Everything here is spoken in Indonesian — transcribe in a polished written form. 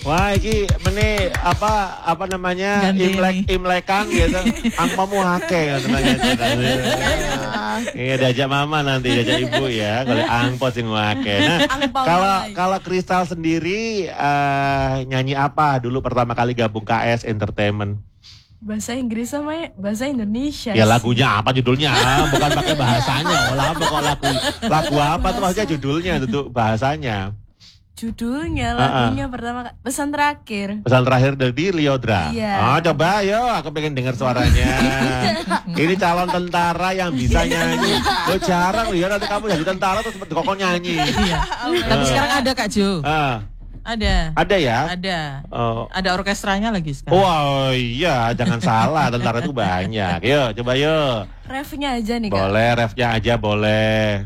Wah, iki mene apa namanya imlekan gitu. Angpamu akeh namanya. Iya diajak mama nanti diajak ibu ya kalau angpot sing akeh. Nah, kalau Kristal sendiri nyanyi apa dulu pertama kali gabung KS Entertainment? Bahasa Inggris sama bahasa Indonesia. Ya lagunya apa judulnya? Bukan pakai bahasanya. Olah apa kok lagu apa tuh maksudnya judulnya itu bahasanya. Judulnya lagunya pertama Pesan Terakhir. Pesan Terakhir dari Lyodra. Iya. Oh coba yo aku pengen dengar suaranya. Ini calon tentara yang bisa nyanyi. Lo jarang ya nanti kamu jadi tentara terus kok nyanyi. Iya. Tapi sekarang ada Kak Jo. Ada. Ada ya? Ada. Ada orkestranya lagi sekarang. Oh iya, jangan salah, tentara itu banyak. Yuk, coba yuk. Refnya aja nih Kak. Boleh, refnya aja boleh.